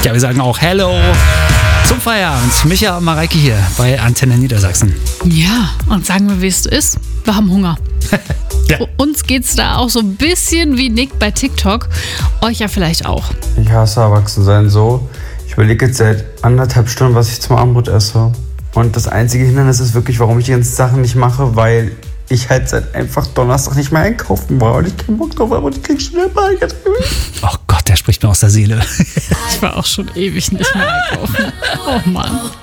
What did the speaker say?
Ja, wir sagen auch Hello zum Feierabend. Micha und Mareike hier bei Antenne Niedersachsen. Ja, und sagen wir, wie es ist. Wir haben Hunger. Ja. Uns geht's da auch so ein bisschen wie Nick bei TikTok. Euch ja vielleicht auch. Ich hasse Erwachsensein so. Ich überlege jetzt seit 1,5 Stunden, was ich zum Abendbrot esse. Und das einzige Hindernis ist wirklich, warum ich die ganzen Sachen nicht mache, weil ich halt seit einfach Donnerstag nicht mehr einkaufen war. Und ich keinen Bock drauf habe und ich krieg schnell mal. Oh Gott, der spricht mir aus der Seele. Ich war auch schon ewig nicht mehr einkaufen. Oh Mann.